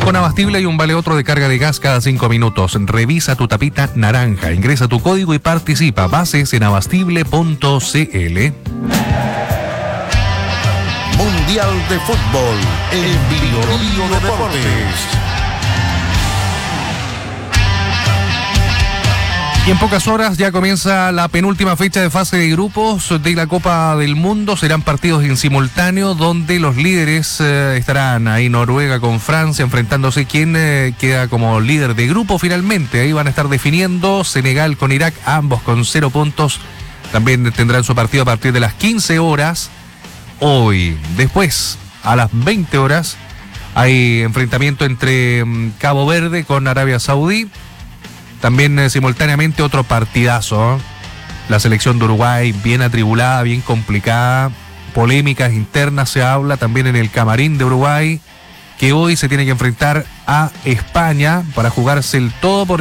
Con Abastible hay un vale otro de carga de gas cada 5 minutos. Revisa tu tapita naranja, ingresa tu código y participa. Bases en abastible.cl. Mundial de Fútbol en Bio Deportes. Y en pocas horas ya comienza la penúltima fecha de fase de grupos de la Copa del Mundo. Serán partidos en simultáneo donde los líderes estarán ahí, Noruega con Francia, enfrentándose quién queda como líder de grupo finalmente. Ahí van a estar definiendo Senegal con Irak, ambos con 0 puntos. También tendrán su partido a partir de las 15 horas hoy. Después, a las 20 horas, hay enfrentamiento entre Cabo Verde con Arabia Saudí. También simultáneamente otro partidazo. La selección de Uruguay bien atribulada, bien complicada. Polémicas internas se habla también en el camarín de Uruguay, que hoy se tiene que enfrentar a España para jugarse el todo por